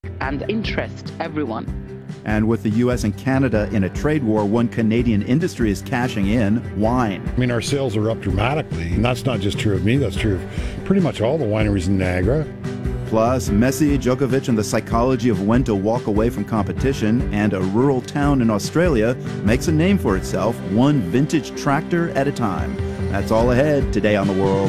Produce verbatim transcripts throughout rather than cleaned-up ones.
and interest everyone. And with the U S and Canada in a trade war, one Canadian industry is cashing in: wine. I mean, our sales are up dramatically, and that's not just true of me, that's true of pretty much all the wineries in Niagara. Plus, Messi, Djokovic, and the psychology of when to walk away from competition, and a rural town in Australia makes a name for itself, one vintage tractor at a time. That's all ahead today on The World.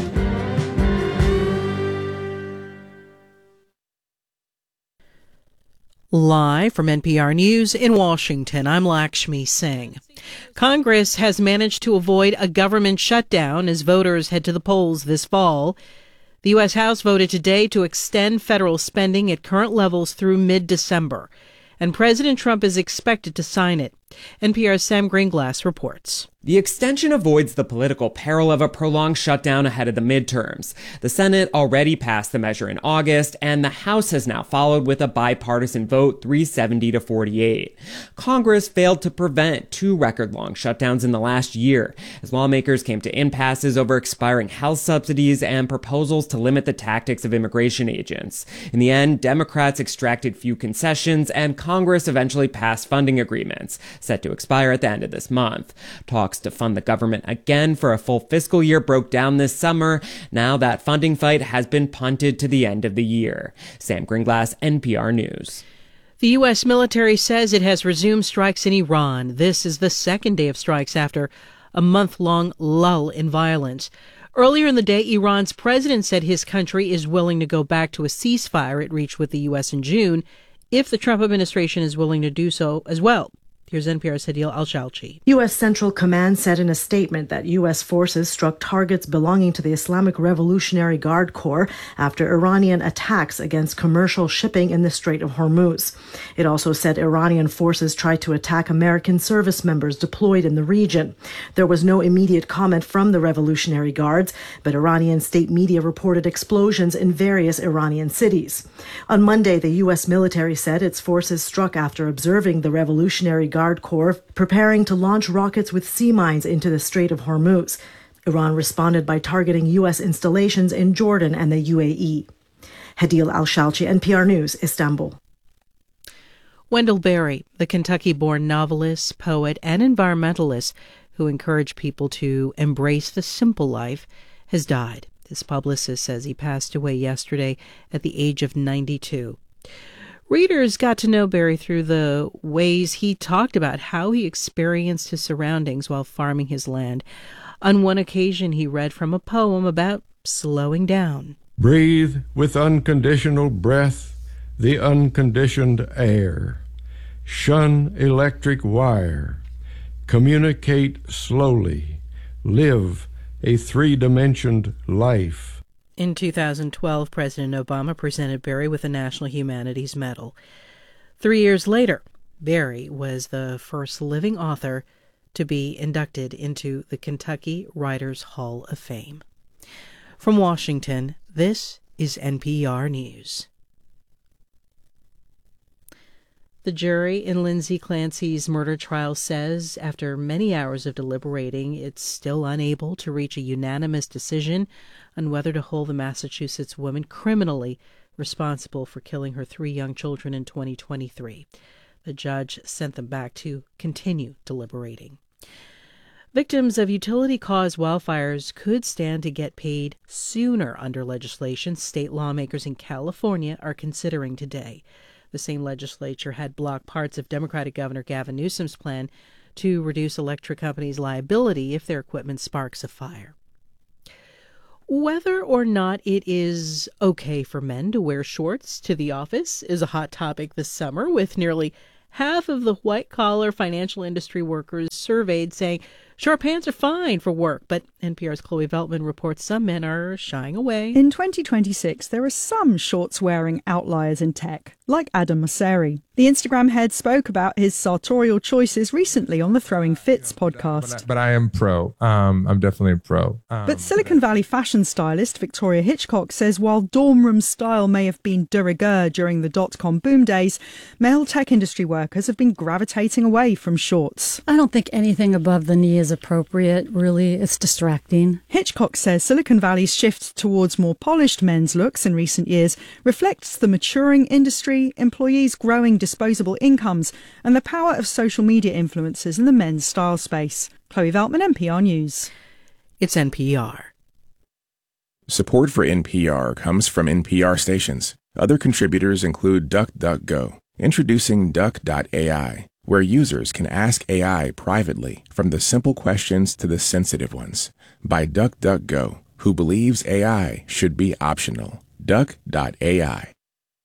Live from N P R News in Washington, I'm Lakshmi Singh. Congress has managed to avoid a government shutdown as voters head to the polls this fall. The U S House voted today to extend federal spending at current levels through mid-December, and President Trump is expected to sign it. N P R's Sam Greenglass reports. The extension avoids the political peril of a prolonged shutdown ahead of the midterms. The Senate already passed the measure in August, and the House has now followed with a bipartisan vote, three seventy to forty-eight. Congress failed to prevent two record-long shutdowns in the last year, as lawmakers came to impasses over expiring health subsidies and proposals to limit the tactics of immigration agents. In the end, Democrats extracted few concessions, and Congress eventually passed funding agreements, set to expire at the end of this month. Talks to fund the government again for a full fiscal year broke down this summer. Now that funding fight has been punted to the end of the year. Sam Greenglass, N P R News. The U S military says it has resumed strikes in Iran. This is the second day of strikes after a month-long lull in violence. Earlier in the day, Iran's president said his country is willing to go back to a ceasefire it reached with the U S in June if the Trump administration is willing to do so as well. Here's N P R's Hadil Al-Shalchi. U S Central Command said in a statement that U S forces struck targets belonging to the Islamic Revolutionary Guard Corps after Iranian attacks against commercial shipping in the Strait of Hormuz. It also said Iranian forces tried to attack American service members deployed in the region. There was no immediate comment from the Revolutionary Guards, but Iranian state media reported explosions in various Iranian cities. On Monday, the U S military said its forces struck after observing the Revolutionary Guard Corps preparing to launch rockets with sea mines into the Strait of Hormuz. Iran responded by targeting U S installations in Jordan and the U A E. Hadil Al-Shalchi, N P R News, Istanbul. Wendell Berry, the Kentucky-born novelist, poet, and environmentalist who encouraged people to embrace the simple life, has died. His publicist says he passed away yesterday at the age of ninety-two. Readers got to know Berry through the ways he talked about how he experienced his surroundings while farming his land. On one occasion, he read from a poem about slowing down. Breathe with unconditional breath the unconditioned air. Shun electric wire. Communicate slowly. Live a three-dimensioned life. In two thousand twelve, President Obama presented Berry with the National Humanities Medal. Three years later, Berry was the first living author to be inducted into the Kentucky Writers Hall of Fame. From Washington, this is N P R News. The jury in Lindsay Clancy's murder trial says, after many hours of deliberating, it's still unable to reach a unanimous decision on whether to hold the Massachusetts woman criminally responsible for killing her three young children in twenty twenty-three. The judge sent them back to continue deliberating. Victims of utility-caused wildfires could stand to get paid sooner under legislation state lawmakers in California are considering today. The same legislature had blocked parts of Democratic Governor Gavin Newsom's plan to reduce electric companies' liability if their equipment sparks a fire. Whether or not it is okay for men to wear shorts to the office is a hot topic this summer, with nearly half of the white-collar financial industry workers surveyed saying short pants are fine for work, but N P R's Chloe Veltman reports some men are shying away. In twenty twenty-six, there are some shorts-wearing outliers in tech, like Adam Mosseri. The Instagram head spoke about his sartorial choices recently on the Throwing Fits podcast. But I, but I am pro. Um, I'm definitely a pro. Um, but Silicon Valley fashion stylist Victoria Hitchcock says while dorm room style may have been de rigueur during the dot-com boom days, male tech industry workers have been gravitating away from shorts. I don't think anything above the knee is appropriate, really. It's distracting. Hitchcock says Silicon Valley's shift towards more polished men's looks in recent years reflects the maturing industry, employees' growing disposable incomes, and the power of social media influencers in the men's style space. Chloe Veltman, N P R News. It's N P R. Support for N P R comes from N P R stations. Other contributors include DuckDuckGo. Introducing Duck dot A I, where users can ask A I privately, from the simple questions to the sensitive ones, by DuckDuckGo, who believes A I should be optional. Duck dot A I.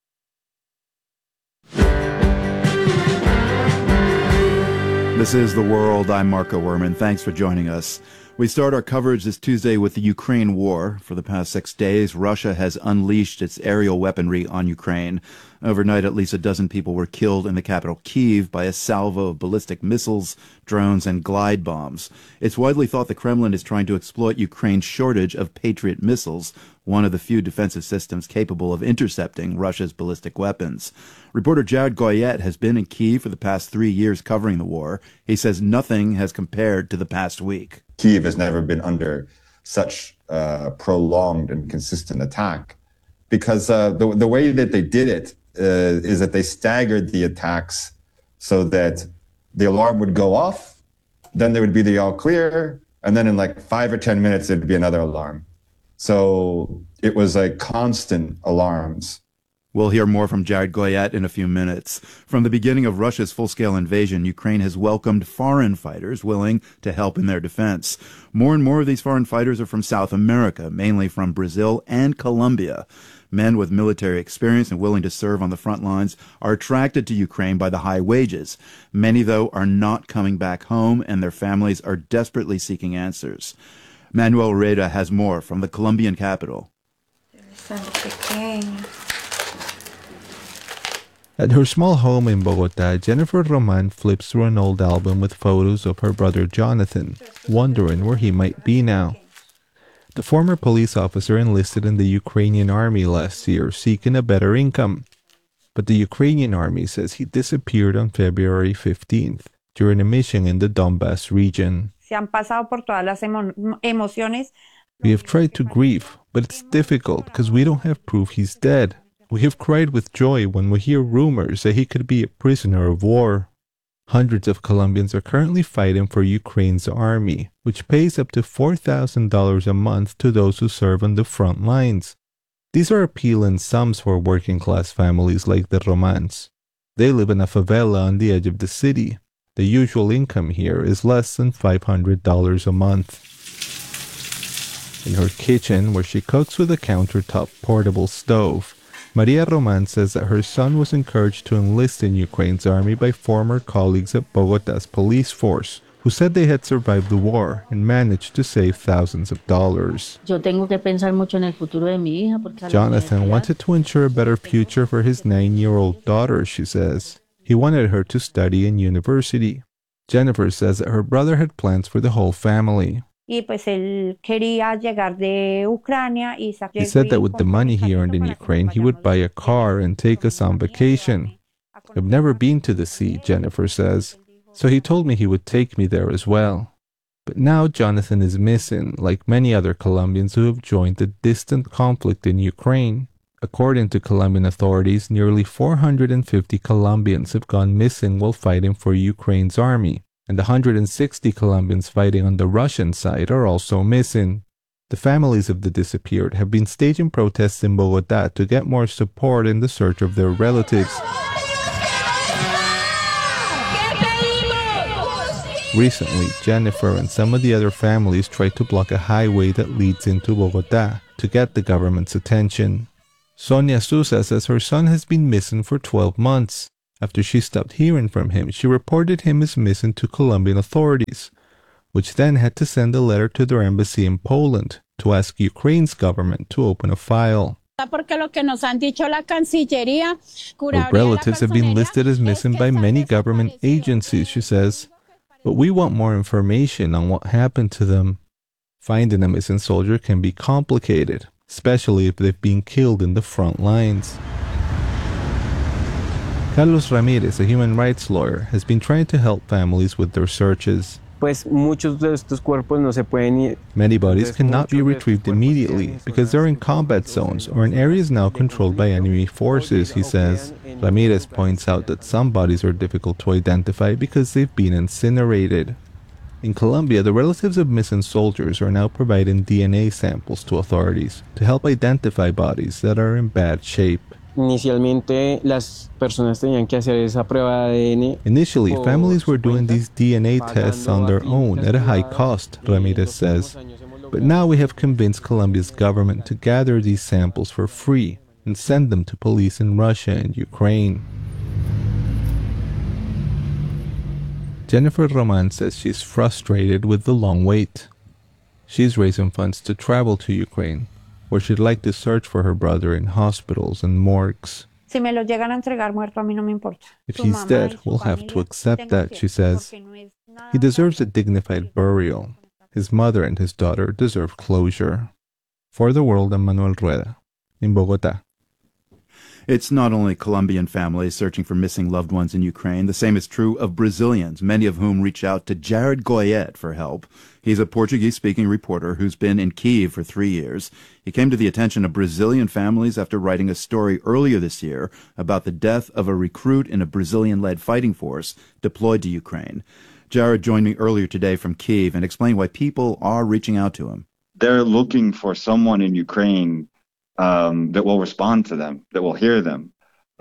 This is The World. I'm Marco Werman. Thanks for joining us. We start our coverage this Tuesday with the Ukraine war. For the past six days, Russia has unleashed its aerial weaponry on Ukraine. Overnight, at least a dozen people were killed in the capital, Kyiv, by a salvo of ballistic missiles, drones, and glide bombs. It's widely thought the Kremlin is trying to exploit Ukraine's shortage of Patriot missiles, one of the few defensive systems capable of intercepting Russia's ballistic weapons. Reporter Jared Goyette has been in Kyiv for the past three years covering the war. He says nothing has compared to the past week. Kyiv has never been under such uh, prolonged and consistent attack because uh, the, the way that they did it uh, is that they staggered the attacks so that the alarm would go off, then there would be the all clear, and then in like five or ten minutes, there'd be another alarm. So it was like constant alarms. We'll hear more from Jared Goyette in a few minutes. From the beginning of Russia's full-scale invasion, Ukraine has welcomed foreign fighters willing to help in their defense. More and more of these foreign fighters are from South America, mainly from Brazil and Colombia. Men with military experience and willing to serve on the front lines are attracted to Ukraine by the high wages. Many, though, are not coming back home, and their families are desperately seeking answers. Manuel Reda has more from the Colombian capital. At her small home in Bogota, Jennifer Roman flips through an old album with photos of her brother Jonathan, wondering where he might be now. The former police officer enlisted in the Ukrainian army last year, seeking a better income. But the Ukrainian army says he disappeared on February fifteenth during a mission in the Donbass region. We have tried to grieve, but it's difficult because we don't have proof he's dead. We have cried with joy when we hear rumors that he could be a prisoner of war. Hundreds of Colombians are currently fighting for Ukraine's army, which pays up to four thousand dollars a month to those who serve on the front lines. These are appealing sums for working-class families like the Romans. They live in a favela on the edge of the city. The usual income here is less than five hundred dollars a month. In her kitchen, where she cooks with a countertop portable stove, Maria Roman says that her son was encouraged to enlist in Ukraine's army by former colleagues at Bogota's police force, who said they had survived the war and managed to save thousands of dollars. Jonathan wanted to ensure a better future for his nine-year-old daughter, she says. He wanted her to study in university. Jennifer says that her brother had plans for the whole family. He said that with the money he earned in Ukraine, he would buy a car and take us on vacation. I've never been to the sea, Jennifer says, so he told me he would take me there as well. But now Jonathan is missing, like many other Colombians who have joined the distant conflict in Ukraine. According to Colombian authorities, nearly four hundred fifty Colombians have gone missing while fighting for Ukraine's army, and one hundred sixty Colombians fighting on the Russian side are also missing. The families of the disappeared have been staging protests in Bogota to get more support in the search of their relatives. Recently, Jennifer and some of the other families tried to block a highway that leads into Bogota to get the government's attention. Sonia Sousa says her son has been missing for twelve months. After she stopped hearing from him, she reported him as missing to Colombian authorities, which then had to send a letter to their embassy in Poland to ask Ukraine's government to open a file. Her relatives have been listed as missing by many government agencies, she says, but we want more information on what happened to them. Finding a missing soldier can be complicated, especially if they've been killed in the front lines. Carlos Ramirez, a human rights lawyer, has been trying to help families with their searches. pues muchos de estos cuerpos no se pueden. Many bodies cannot be retrieved immediately because they're in combat zones or in areas now controlled by enemy forces, he says. Ramirez points out that some bodies are difficult to identify because they've been incinerated. In Colombia, the relatives of missing soldiers are now providing D N A samples to authorities to help identify bodies that are in bad shape. Inicialmente, las personas tenían que hacer esa prueba de A D N. Initially, families were doing these D N A tests on their own at a high cost, Ramirez says. But now we have convinced Colombia's government to gather these samples for free and send them to police in Russia and Ukraine. Jennifer Roman says she's frustrated with the long wait. She's raising funds to travel to Ukraine, where she'd like to search for her brother in hospitals and morgues. Si me lo llegan a entregar muerto, a mí no me importa. If he's dead, we'll have to accept that, she says. He deserves a dignified burial. His mother and his daughter deserve closure. For the World, I'm Manuel Rueda, in Bogotá. It's not only Colombian families searching for missing loved ones in Ukraine. The same is true of Brazilians, many of whom reach out to Jared Goyette for help. He's a Portuguese-speaking reporter who's been in Kyiv for three years. He came to the attention of Brazilian families after writing a story earlier this year about the death of a recruit in a Brazilian-led fighting force deployed to Ukraine. Jared joined me earlier today from Kyiv and explained why people are reaching out to him. They're looking for someone in Ukraine Um, that will respond to them, that will hear them,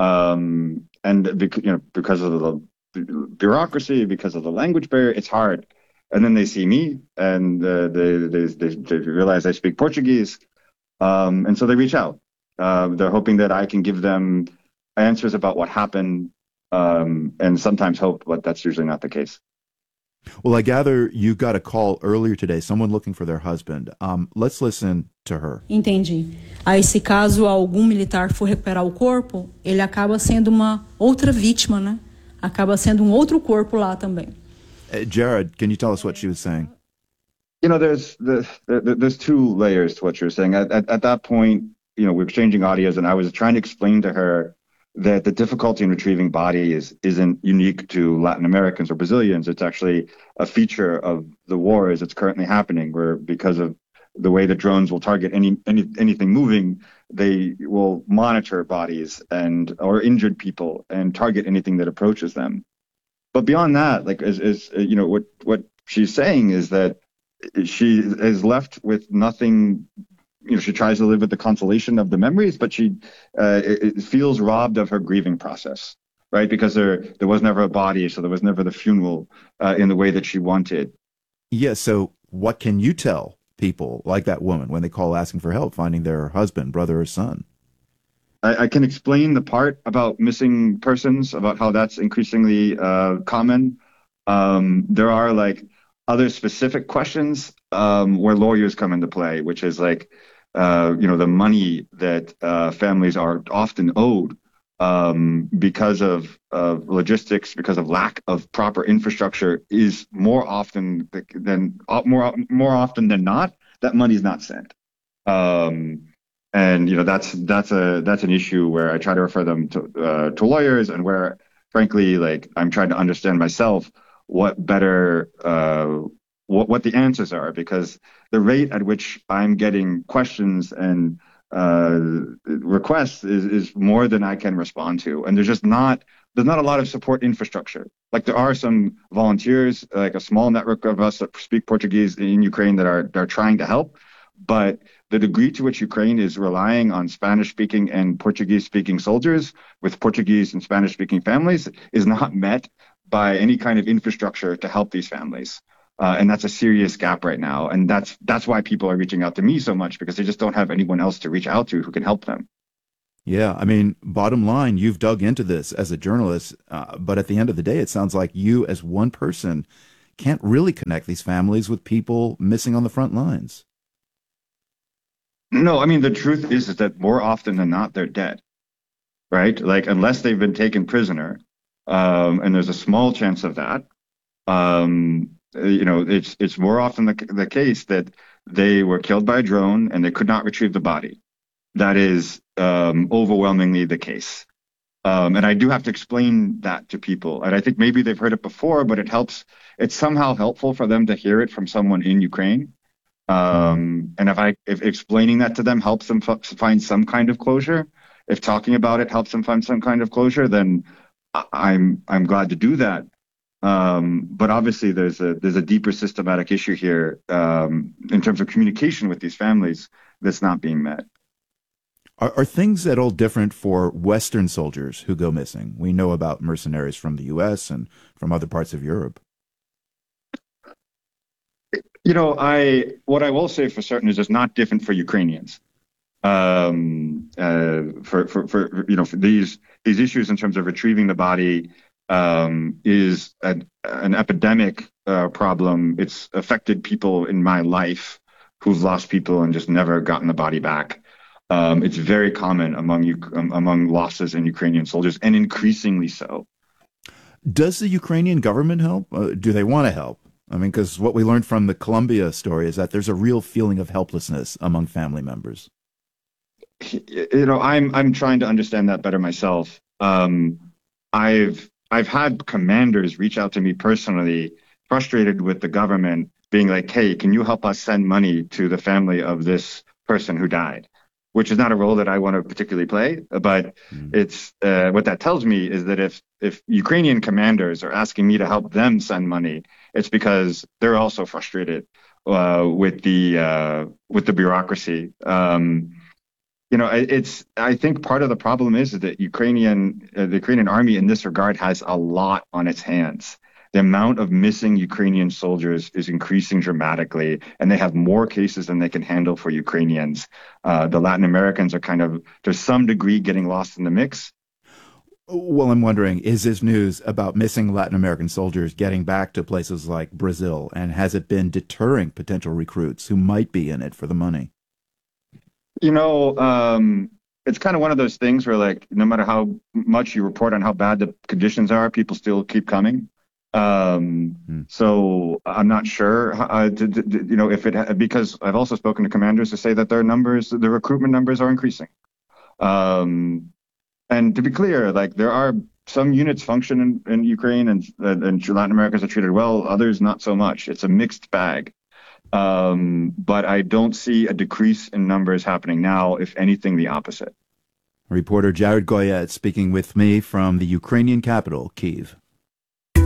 um, and bec- you know, because of the bureaucracy, because of the language barrier, it's hard. And then they see me, and uh, they, they, they they realize I speak Portuguese, um, and so they reach out. Uh, they're hoping that I can give them answers about what happened, um, and sometimes hope, but that's usually not the case. Well, I gather you got a call earlier today, someone looking for their husband. Um, let's listen to her. Entendi. Aí, se caso algum militar for recuperar o corpo, ele acaba sendo uma outra vítima, né? Acaba sendo um outro corpo lá também. Uh, Jared, can you tell us what she was saying? You know, there's the, the, there's two layers to what you're saying. At, at, at that point, you know, we were exchanging audios, and I was trying to explain to her that the difficulty in retrieving bodies isn't unique to Latin Americans or Brazilians. It's actually a feature of the war as it's currently happening, where because of the way that drones will target any, any anything moving, they will monitor bodies and or injured people and target anything that approaches them. But beyond that, like is, is you know what what she's saying is that she is left with nothing. You know, she tries to live with the consolation of the memories, but she uh, it, it feels robbed of her grieving process, right? Because there there was never a body, so there was never the funeral uh, in the way that she wanted. Yeah, so what can you tell people like that woman when they call asking for help, finding their husband, brother, or son? I, I can explain the part about missing persons, about how that's increasingly uh, common. Um, there are like other specific questions um, where lawyers come into play, which is like, Uh, you know, the money that uh, families are often owed um, because of, of logistics, because of lack of proper infrastructure, is more often than more more often than not that money is not sent. Um, and you know, that's that's a that's an issue where I try to refer them to uh, to lawyers, and where, frankly, like I'm trying to understand myself what better. Uh, What, what the answers are, because the rate at which I'm getting questions and uh, requests is, is more than I can respond to. And there's just not, there's not a lot of support infrastructure. Like there are some volunteers, like a small network of us that speak Portuguese in Ukraine that are, that are trying to help. But the degree to which Ukraine is relying on Spanish-speaking and Portuguese-speaking soldiers with Portuguese and Spanish-speaking families is not met by any kind of infrastructure to help these families. Uh, and that's a serious gap right now. And that's that's why people are reaching out to me so much, because they just don't have anyone else to reach out to who can help them. Yeah, I mean, bottom line, you've dug into this as a journalist, uh, but at the end of the day, it sounds like you as one person can't really connect these families with people missing on the front lines. No, I mean, the truth is, is that more often than not, they're dead, right? Like, unless they've been taken prisoner, um, and there's a small chance of that, um, you know, it's it's more often the, the case that they were killed by a drone and they could not retrieve the body. That is um, overwhelmingly the case. Um, and I do have to explain that to people. And I think maybe they've heard it before, but it helps. It's somehow helpful for them to hear it from someone in Ukraine. Um, and if I, if explaining that to them helps them f- find some kind of closure, if talking about it helps them find some kind of closure, then I'm, I'm glad to do that. Um, but obviously there's a, there's a deeper systematic issue here, um, in terms of communication with these families that's not being met. Are, are things at all different for Western soldiers who go missing? We know about mercenaries from the U S and from other parts of Europe. You know, I what I will say for certain is it's not different for Ukrainians. Um, uh, for, for, for you know, for these these issues in terms of retrieving the body um, is a, an epidemic uh, problem. It's affected people in my life who've lost people and just never gotten the body back. Um, it's very common among um, among losses in Ukrainian soldiers, and increasingly so. Does the Ukrainian government help? Uh, do they want to help? I mean, because what we learned from the Colombia story is that there's a real feeling of helplessness among family members. You know, I'm I'm trying to understand that better myself. Um, I've I've had commanders reach out to me personally, frustrated with the government, being like, "Hey, can you help us send money to the family of this person who died?" Which is not a role that I want to particularly play, but mm. it's uh, what that tells me is that if if Ukrainian commanders are asking me to help them send money, it's because they're also frustrated uh, with the uh, with the bureaucracy. Um, you know, it's I think part of the problem is that Ukrainian uh, the Ukrainian army in this regard has a lot on its hands. The amount of missing Ukrainian soldiers is increasing dramatically, and they have more cases than they can handle for Ukrainians. Uh, the Latin Americans are kind of, to some degree, getting lost in the mix. Well, I'm wondering, is this news about missing Latin American soldiers getting back to places like Brazil, and has it been deterring potential recruits who might be in it for the money? You know, um, it's kind of one of those things where, like, no matter how much you report on how bad the conditions are, people still keep coming. Um, hmm. So I'm not sure, uh, to, to, you know, if it, because I've also spoken to commanders to say that their numbers, the recruitment numbers are increasing. Um, and to be clear, like, there are some units function in, in Ukraine and, and Latin Americans are treated well, others not so much. It's a mixed bag. Um, but I don't see a decrease in numbers happening now, if anything, the opposite. Reporter Jared Goyette speaking with me from the Ukrainian capital, Kyiv.